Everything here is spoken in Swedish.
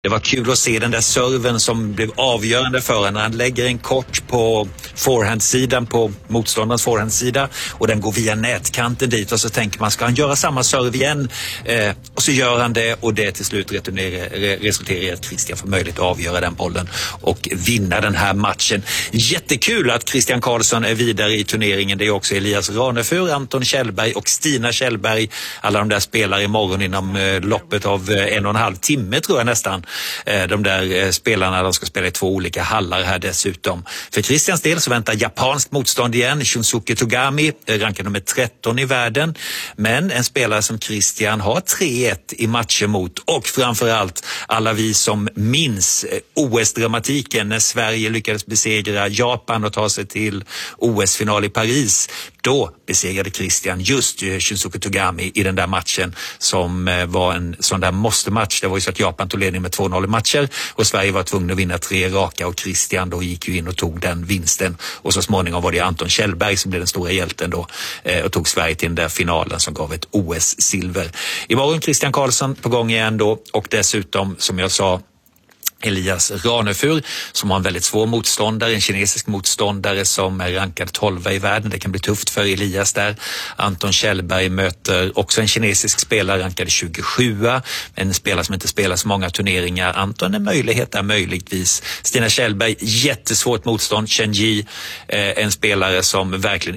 Det var kul att se den där serven som blev avgörande för honom när han lägger en kort på forehandsidan, på motståndarens forehandsida, och den går via nätkanten dit, och så tänker man, ska han göra samma serve igen? Och så gör han det, och det till slut resulterar i att Christian får möjlighet att avgöra den bollen och vinna den här matchen. Jättekul att Christian Karlsson är vidare i turneringen. Det är också Elias Ranefur, Anton Kjellberg och Stina Kjellberg. Alla de där spelar imorgon inom loppet av 1,5 timme tror jag nästan. De där spelarna, de ska spela i 2 olika hallar här dessutom. För Christians del så väntar japanskt motstånd igen. Shunsuke Togami, rankad nummer 13 i världen. Men en spelare som Christian har 3-1 i matcher mot. Och framförallt alla vi som minns OS-dramatiken när Sverige lyckades besegra Japan och ta sig till OS-final i Paris. Då besegrade Christian just Shunsuke Togami i den där matchen som var en sån där måste-match. Det var ju så att Japan tog ledning med 2-0 i matcher och Sverige var tvungna att vinna 3 raka, och Christian då gick ju in och tog den vinsten. Och så småningom var det Anton Kjellberg som blev den stora hjälten då och tog Sverige till den där finalen som gav ett OS-silver. Imorgon Christian Karlsson på gång igen då, och dessutom som jag sa Elias Ranefur som har en väldigt svår motståndare, en kinesisk motståndare som är rankad 12 i världen. Det kan bli tufft för Elias där. Anton Kjellberg möter också en kinesisk spelare rankad 27, en spelare som inte spelar så många turneringar. Anton är möjlighet där möjligtvis. Stina Kjellberg, jättesvårt motstånd. Chen Yi, en spelare som verkligen